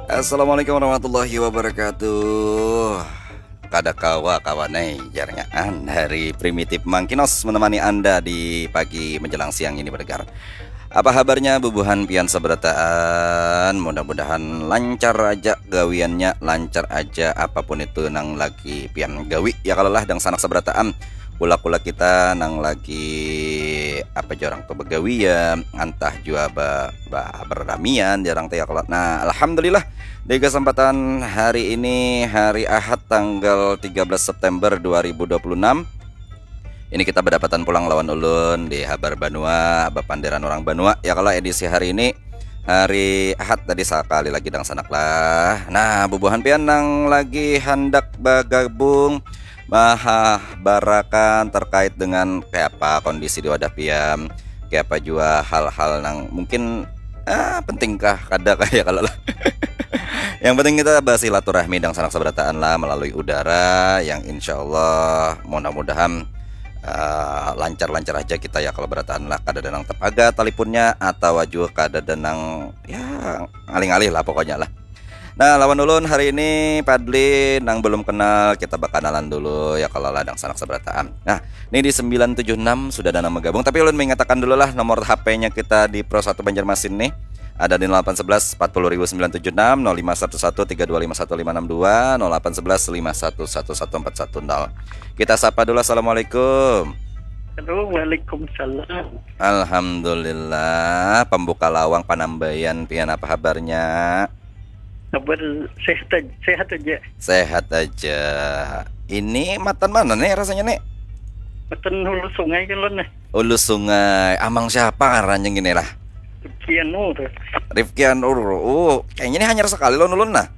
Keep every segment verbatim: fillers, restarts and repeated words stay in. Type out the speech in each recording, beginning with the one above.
Assalamualaikum warahmatullahi wabarakatuh. Kada kawa kawanai jaringan dari Primitif Mangkinos menemani Anda di pagi menjelang siang ini pendengar. Apa kabarnya bubuhan pian seberataan? Mudah-mudahan lancar aja gawiannya, lancar aja apapun itu nang lagi pian gawi ya kalau lah dang sanak seberataan. Kula-kula kita nang lagi apa jarang tuh begawi ya antah jua ba, ba berdamian jarang teh ya kalau. Nah, alhamdulillah di kesempatan hari ini hari Ahad tanggal tiga belas September dua ribu dua puluh enam ini kita berdapatan pulang lawan ulun di Habar Banua, Bapanderan orang Banua ya kalau edisi hari ini hari Ahad tadi sekali lagi dang sanak lah. Nah, bubuhan pian nang lagi hendak bergabung Maha barakan terkait dengan kayak apa kondisi di wadah piam, kayak apa juga hal-hal yang mungkin ah pentingkah kada kayak kalau lah. Yang penting kita bahas silaturahmi dan sanak sabarataan lah melalui udara yang insya Allah mudah-mudahan uh, lancar-lancar aja kita ya kalau berataan lah kada denang tepaga teleponnya atau waju kada denang ya ngalih-ngalih lah pokoknya lah. Nah, lawan ulun hari ini Padli nang belum kenal kita bakal kenalan dulu ya kalau ladang sanak seberataan. Nah, ini di sembilan tujuh enam sudah ada nama gabung tapi ulun mengatakan dulu lah nomor H P-nya kita di Pro satu Banjarmasin nih. Ada di nol delapan satu satu empat nol sembilan tujuh enam nol lima satu satu tiga dua lima satu lima enam dua nol delapan satu satu lima satu satu satu empat satu nol. Kita sapa dulu. Assalamualaikum. Halo, waalaikumsalam. Alhamdulillah, pembuka lawang Panambayan pian apa kabarnya? Kabar sehat aja, sehat aja. Sehat aja. Ini matan mana nih rasanya nih? Matan hulu sungai kan lo nih. Hulu sungai. Amang siapa ranjang gini lah? Kian Nur. Rifki Anur. Oh, kayaknya ini hanya sekali lo nulun nah.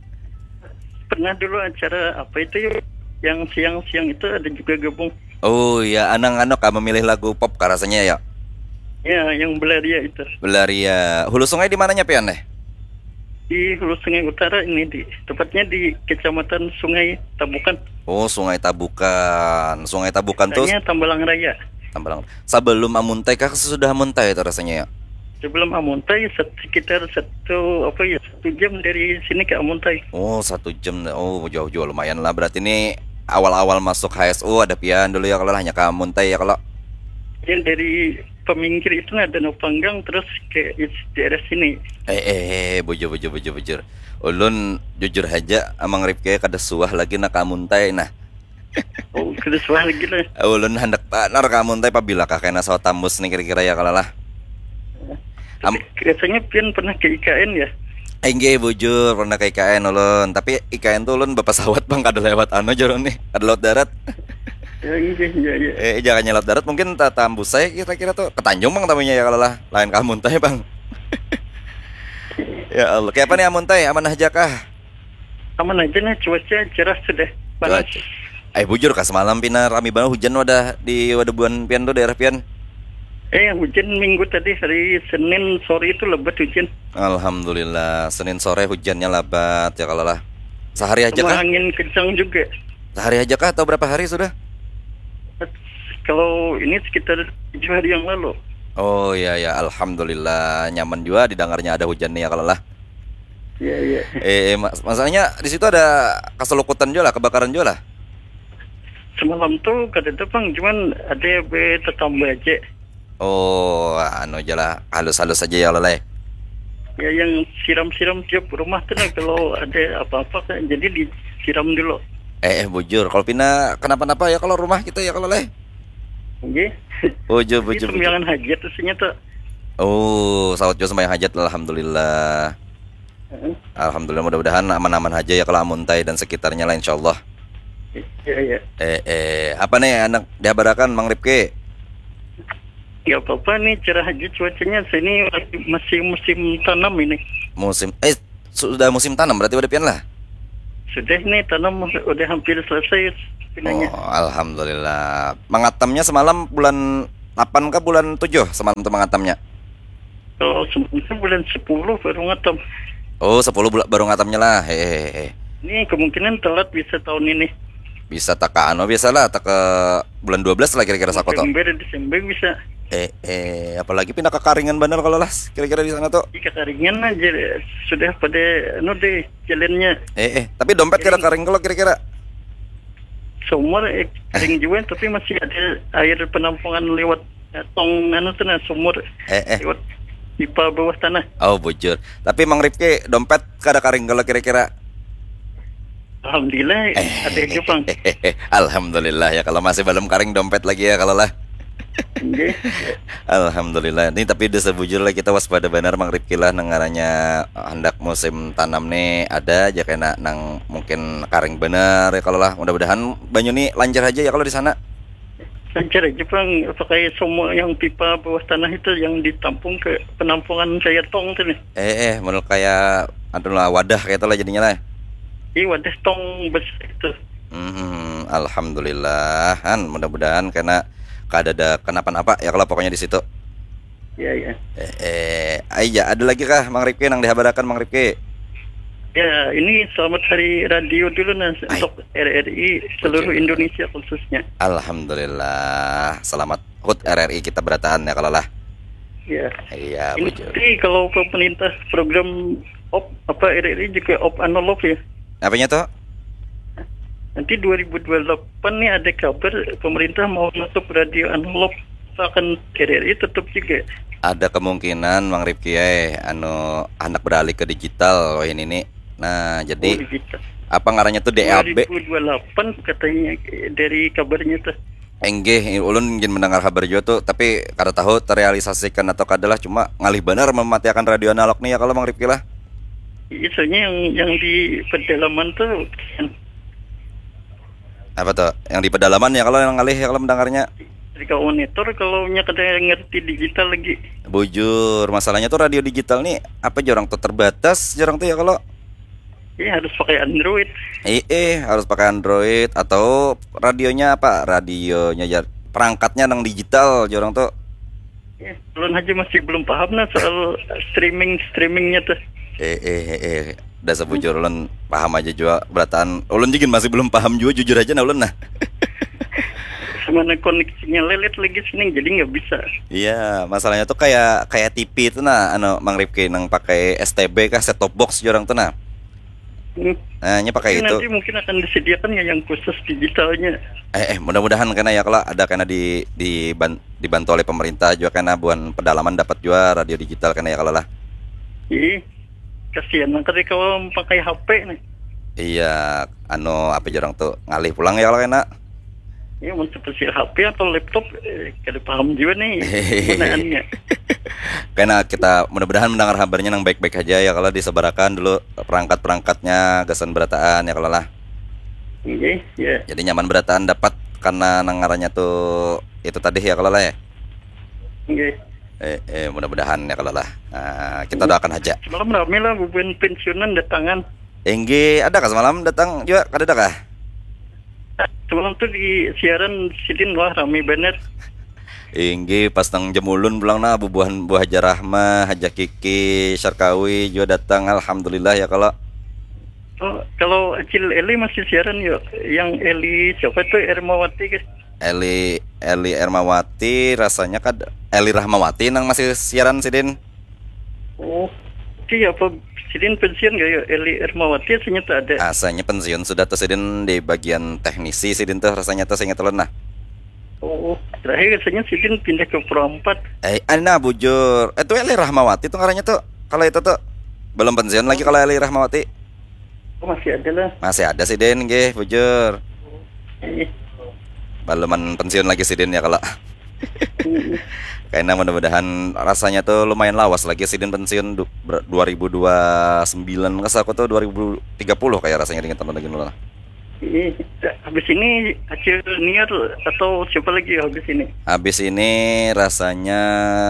Pernah dulu acara apa itu yuk? Yang siang-siang itu ada juga gabung. Oh ya, anang-anok kamu memilih lagu pop kah rasanya ya? Ya, yang Belaria itu. Belaria. Hulu sungai di mananya pian deh? Di Hulu Sungai Utara ini di tepatnya di Kecamatan Sungai Tabukan. Oh, Sungai Tabukan. Sungai Tabukan tuh Tanya Tambalang Raya. Tambalang. Sebelum Amuntai kah sesudah Amuntai itu rasanya ya? Sebelum Amuntai sekitar satu apa ya satu jam dari sini ke Amuntai. Oh, satu jam. Oh, jauh-jauh lumayan lah. Berarti ini awal-awal masuk H S U ada pian dulu ya kalau hanya ke Amuntai ya kalau. Yang dari peminggir itu ada Danau Panggang terus ke daerah sini. Eh eh eh bujur bujur bujur bujur. Ulun jujur aja amang Rifki kada suah lagi nak Amuntai nah. Oh, kada suah lagi lah. Ulun hendak partner ka Amuntai pabila kah kena saw tambus nih kira-kira ya kalau lah. Am Biasanya pian pernah ke I K N ya? Enggak bujur pernah ke I K N ulun, tapi I K N tuh ulun bepesawat bang kada lewat anu jaron nih, kada laut darat. Ya iya iya iya. Eh jangan nyelot darat mungkin tak tembus saya kira-kira tuh ke Tanjung bang tamunya ya kalau lah, lain ke Amuntai bang. Ya Allah, kayak apa nih Amuntai? Aman aja kah? Aman aja nih, cuaca cerah sudah panas. Eh bujur kah semalam pina rami banget hujan wadah di wadah buan pian tuh daerah pian. Eh hujan minggu tadi hari Senin sore itu lebat hujan. Alhamdulillah, Senin sore hujannya lebat ya kalau lah. Sehari aja Sama kah? angin kencang juga. Sehari aja kah atau berapa hari sudah? Kalau ini sekitar tujuh hari yang lalu. Oh iya ya, alhamdulillah nyaman juga didengarnya ada hujan nih ya kalau lah. Iya iya. Eh, mas masalahnya di situ ada keselukutan juga lah, kebakaran juga lah. Semalam tuh kata bang, cuman ada be tetangga aja. Oh, anu aja lah, halus-halus aja ya leleh. Ya yang siram-siram tiap rumah tuh nah, kalau ada apa-apa kan jadi disiram dulu. Eh, eh bujur, kalau pina kenapa-napa ya kalau rumah kita ya kalau leh. Oke. Bujur, bujur, bujur. Sembilan hajat ternyata. Oh, sawat juga sembahyang hajat alhamdulillah. Uh-huh. Alhamdulillah mudah-mudahan aman-aman aja ya kalau Amuntai dan sekitarnya lah insyaallah. Iya iya. Eh, eh, apa nih anak dihabarakan Mang Rifki? Ya apa-apa nih cerah aja cuacanya sini masih musim tanam ini. Musim eh sudah musim tanam berarti udah pian lah. Sudah nih tanam udah hampir selesai pinanya. Oh, alhamdulillah. Mengatamnya semalam bulan delapan kah bulan tujuh semalam tuh mengatamnya? Kalau sebelumnya bulan sepuluh baru ngatam. Oh, sepuluh bulan baru ngatamnya lah. Hehehe. Ini kemungkinan telat bisa tahun ini. Bisa tak ke anu biasalah tak ke bulan dua belas lah kira-kira sakoto. November Desember bisa. Eh eh apalagi pindah ke Karingan bener kalau lah kira-kira di sana tuh. Jika karingan aja sudah pada anu deh jalannya. Eh eh tapi dompet kira karing kalau kira-kira. Sumur eh, kering juga tapi masih ada air penampungan lewat eh, tong anu tuh nah, sumur Eh eh lewat pipa bawah tanah. oh bujur. Tapi Mang Rifki dompet kada karing kalau kira-kira. Alhamdulillah ada yang Jepang. Alhamdulillah ya kalau masih belum karing dompet lagi ya kalau lah. Nggih. Alhamdulillah. Ini tapi udah sebujurnya kita waspada benar Mang Rifki lah nengaranya hendak musim tanam nih ada aja kena nang mungkin karing bener ya kalau lah. Mudah-mudahan banyu nih lancar aja ya kalau di sana. Lancar Jepang pakai sumur yang pipa bawah tanah itu yang ditampung ke penampungan kayak tong tuh nih. Eh eh menurut kayak adalah wadah kayak itu lah jadinya lah. Ini wadah tong besar itu. Hmm, alhamdulillah. Han, mudah-mudahan karena kada ada kenapa-napa ya kalau pokoknya di situ. Ya ya. Eh, eh aja ada lagi kah Mang Rifki yang dihabarakan Mang Rifki? Ya, ini selamat hari radio dulu nah Ay. untuk R R I seluruh Betul. Indonesia khususnya. Alhamdulillah. Selamat H U T R R I kita berataan ya kalau lah. Ya. Iya, Ini bujur. nanti kalau pemerintah program op apa R R I juga op analog ya. Apanya tuh? Nanti dua ribu dua puluh delapan nih ada kabar pemerintah mau nutup radio analog, akan R R I tetap juga. Ada kemungkinan Mang Rifki eh anu anak beralih ke digital oh ini nih. Nah, jadi Oh, digital. apa ngarannya tuh D A B? dua ribu dua puluh delapan katanya eh, dari kabarnya tuh. Enggih, ulun ingin mendengar kabar juga tuh, tapi kada tahu terrealisasikan atau kadalah cuma ngalih benar mematikan radio analog nih ya kalau Mang Rifki lah. Iya, soalnya yang yang di pedalaman tuh kan Apa tuh? Yang di pedalaman ya kalau yang ngalih ya kalau mendengarnya. ketika monitor kalau nya kada ngerti digital lagi. Bujur, masalahnya tuh radio digital nih apa jarang tuh terbatas, jarang tuh ya kalau Iya harus pakai Android. eh, eh harus pakai Android atau radionya apa? Radionya jar perangkatnya nang digital jarang tuh. Ya, belum aja masih belum paham nah soal streaming streamingnya tuh. Eh eh eh, eh. Udah sebujur ulun paham aja juga berataan. Ulun juga masih belum paham juga jujur aja nah ulun nah. Mana koneksinya lelet lagi sini jadi nggak bisa. Iya, masalahnya tuh kayak kayak T V itu nah anu Mang Rifki nang pakai S T B kah set top box jarang tuh nah. Hmm. Nah, nya pakai Tapi itu. nanti mungkin akan disediakan ya yang khusus digitalnya. Eh, eh mudah-mudahan karena ya kalau ada karena di di ban- dibantu oleh pemerintah juga karena buan pedalaman dapat juga radio digital karena ya kalau lah. Ih, kasihan nanti kalau pakai H P nih. Iya, anu apa jarang tuh ngalih pulang ya kalau kena. Ya mau seperti H P atau laptop eh, kada paham juga nih gunaannya. Karena kita mudah-mudahan mendengar kabarnya yang baik-baik aja ya kalau disebarakan dulu perangkat-perangkatnya gasan berataan ya kalau lah. Iya, ya. Jadi nyaman berataan dapat karena nangarannya tuh itu tadi ya kalau lah ya. Iya. Eh, eh mudah-mudahan ya kalau lah. Nah, kita doakan aja. Semalam rame lah bubuan pensiunan datangan. Engge ada kah semalam datang juga kada ada kah? Semalam tuh di siaran sidin wah rame banget. Inggi pas nang Jamulun pulang nah bubuhan buah Haja Rahmah, Haja Kiki, Syarkawi juga datang alhamdulillah ya kalau Oh, kalau Acil Eli masih siaran yuk. Yang Eli siapa tuh Ermawati guys. Eli Eli Ermawati rasanya kad Eli Rahmawati nang masih siaran sidin. Oh, iya apa sidin pensiun gak ya Eli Ermawati ternyata ada. Asanya pensiun sudah tuh sidin di bagian teknisi sidin tuh rasanya tuh saya ingat ulun nah. Oh, terakhir rasanya sidin pindah ke Pro empat. Eh, ana bujur. Itu Eli Rahmawati tuh ngarannya tuh. Kalau itu tuh belum pensiun lagi kalau Eli Rahmawati. Oh, masih ada lah. Masih ada sidin nggih, bujur. Eh, Belum pensiun lagi sidin ya kalau. mm, Kayaknya mudah-mudahan rasanya tuh lumayan lawas lagi sidin pensiun du- ber- dua ribu dua puluh sembilan nges aku tuh dua ribu tiga puluh kayak rasanya dengan tahun lagi lah. eh, habis ini Acil Niar atau siapa lagi ya habis ini? Habis ini rasanya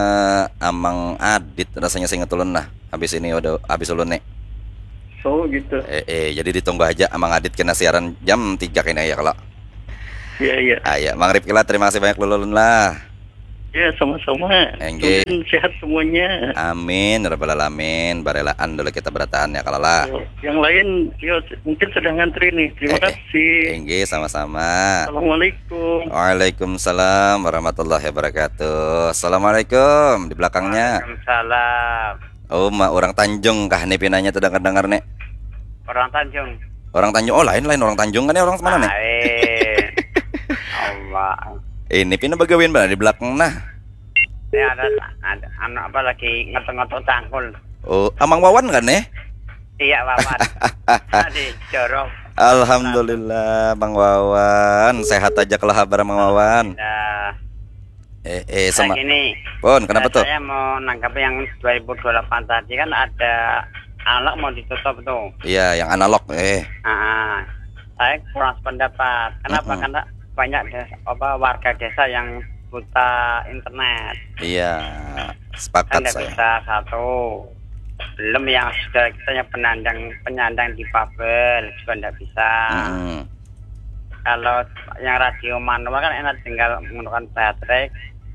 Amang Adit rasanya saya ingat ulun nah. Habis ini udah habis ulun nih. Oh gitu. Eh, eh jadi ditunggu aja Amang Adit kena siaran jam tiga kayaknya ya kalau. Iya iya. Ah ya, Mang Rifki lah terima kasih banyak ulun lah. Ya, sama-sama. Enggih. Mungkin sehat semuanya. Amin, rabbal alamin. Barelaan dulu kita berataan ya kalau lah. Oh, yang lain, ya mungkin sedang ngantri nih. Terima Eh, eh. kasih. Enggih, sama-sama. Assalamualaikum. Waalaikumsalam warahmatullahi wabarakatuh. Assalamualaikum di belakangnya. Waalaikumsalam. Oh, ma orang Tanjung kah nih pinanya tuh dengar-dengar nih. Orang Tanjung. Orang Tanjung. Oh, lain-lain orang Tanjung kan ya orang mana nih? Lain. Allah. Ini pina bagawian mana di belakang nah. Ini ada ada anak apa lagi ngetok-ngetok cangkul. Oh, Amang Wawan kan nih? Iya, Wawan. Tadi jorok. Alhamdulillah, Bang Wawan. Sehat aja kalau kabar Bang Wawan. Nah, Eh, eh sama. nah gini. Pon, kenapa Nah, tuh? Saya mau nangkap yang dua ribu dua puluh delapan tadi kan ada anak mau ditutup tuh. Iya, yang analog. Eh, Nah, saya kurang pendapat. Kenapa? Mm-mm. Karena banyak des- apa warga desa yang buta internet. iya, Kan sepakat nggak saya. bisa satu. Belum yang sudah kita yang penyandang penyandang difabel juga nggak bisa. Mm-mm. Kalau yang radio manual kan enak tinggal menggunakan baterai.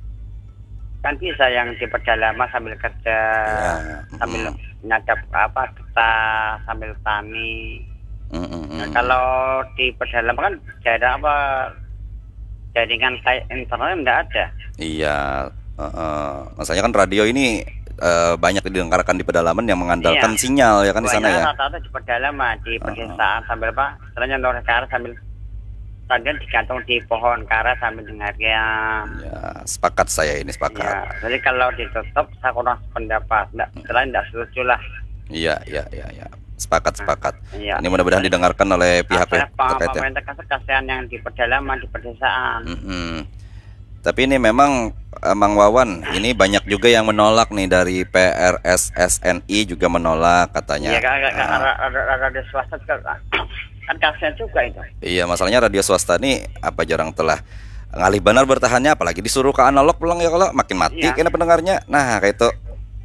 Kan bisa yang di pedalaman sambil kerja, Iya, sambil mm-mm. nyadap apa kita sambil tani. Mm-mm. Nah, kalau di pedalaman kan jarang apa jaringan kayak internet nggak ada. Iya, heeh. Masalahnya kan radio ini eh, banyak didengarkan di pedalaman yang mengandalkan Iya. sinyal ya kan di sana Banyak ya. rata-rata di pedalaman, di pedesaan sambil apa? Istilahnya noreh karet sambil kemudian digantung di pohon karet sambil dengarnya. Ya, sepakat saya ini Ya, sepakat. jadi kalau ditutup saya kurang pendapat. Nggak, selain tidak setuju lah. Iya, iya, iya, iya. Sepakat, sepakat. Iya. Ini mudah-mudahan didengarkan oleh pihak-pihak Asalnya terkait ya. pemerintah kan kasihan yang di pedalaman, di pedesaan. Mm-mm. Tapi ini memang eh, Mang Wawan, ini banyak juga yang menolak nih dari P R S S N I juga menolak katanya. Iya kan, kan, kan Ah, ra- ra- ra- radio swasta juga kan kasihan juga itu. iya, masalahnya radio swasta nih apa jarang telah ngalih benar bertahannya, apalagi disuruh ke analog pulang ya kalau makin mati Iya. kena pendengarnya. Nah, kayak itu.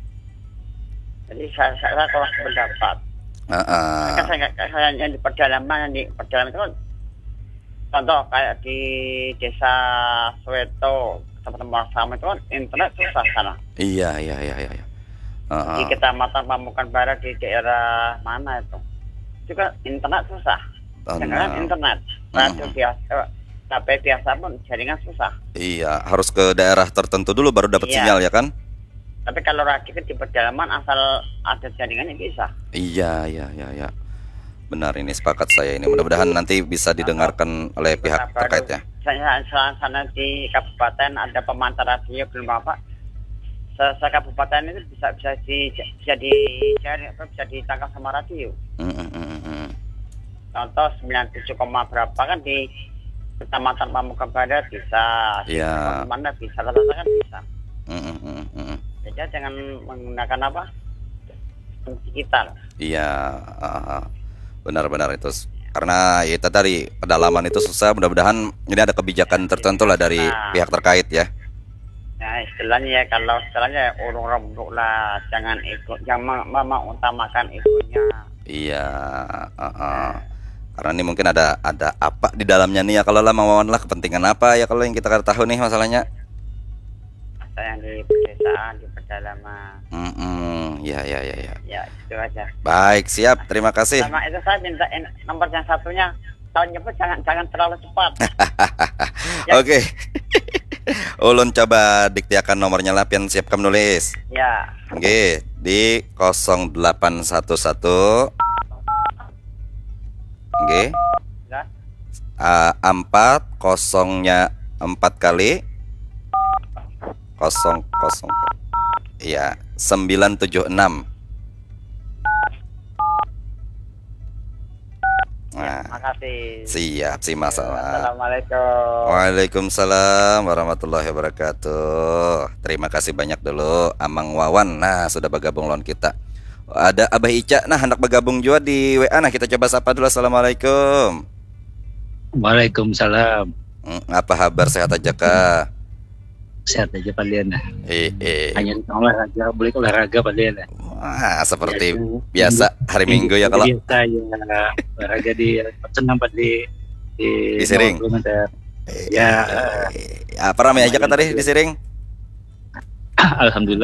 Jadi saya saya, saya kurang pendapat. Heeh. Kan saya nggak- saya yang di pedalaman, yang di pedalaman itu kan contoh kayak di desa Soweto, tempat-tempat sama itu kan internet susah sana. Iya, iya, iya, iya. iya. Heeh. Di kecamatan Pamukan Barat di daerah mana itu? Itu kan internet susah. Oh, Jangan nah. internet, radio Mhm. biasa, H P biasa pun jaringan susah. Iya, harus ke daerah tertentu dulu baru dapat Iya. sinyal ya kan? Tapi kalau radio kan di pedalaman asal ada jaringannya bisa. Iya, iya, iya, iya. Benar, ini sepakat saya ini. Mudah-mudahan nanti bisa didengarkan oleh pihak Kota terkait Baru, ya. Saya sana, sana di kabupaten ada pemantau radio belum apa. Se, se kabupaten itu bisa bisa di bisa di apa, bisa ditangkap sama radio. Mm, mm, mm, mm. Contoh sembilan puluh tujuh, berapa kan di kecamatan Pamukan Barat bisa. Di Iya. mana bisa rata-rata kan bisa. Mm, mm, mm, mm. Jadi jangan menggunakan apa digital. Iya, ah, ah. Benar-benar itu. Karena ya itu tadi pedalaman itu susah. Mudah-mudahan ini ada kebijakan tertentu lah dari Nah. pihak terkait ya. Nah istilahnya ya kalau istilahnya urung rembuk lah, jangan ikut, jangan mengutamakan itunya. Iya, ah, ah. Karena ini mungkin ada ada apa di dalamnya nih ya kalau lah mau lah kepentingan apa ya kalau yang kita tahu nih masalahnya. Saya yang di pedesaan, di pedalaman, Mm-mm. Ya, ya, ya, ya. ya itu aja. Baik, siap. Terima kasih. Sama itu saya minta in- nomor yang satunya tahun nyebut jangan jangan terlalu cepat. Ya. Oke. Ulun coba diktiakan nomornya lah, pian siapkan nulis. Ya, Oke, di nol delapan satu satu. Oke. sudah. Ah, empat kosongnya empat kali. Kosong kosong. Iya, sembilan tujuh enam. Nah, Makasih. siap sih masalah. Assalamualaikum. Waalaikumsalam warahmatullahi wabarakatuh. Terima kasih banyak dulu Amang Wawan. Nah, sudah bergabung lawan kita. Ada Abah Ica. Nah, hendak bergabung juga di W A. Nah, kita coba sapa dulu. Assalamualaikum. Waalaikumsalam. Hmm, apa kabar, sehat aja kah? Sehat aja kalian ya. Eh, eh. Hanya olahraga, boleh olahraga kalian ya. Wah, seperti Ya, biasa hari Minggu ya kalau biasa ya olahraga di senam Pak, di di Di Siring. nol kilometer. Eh, Ya. eh, apa ramai aja kan tadi di Siring? Alhamdulillah.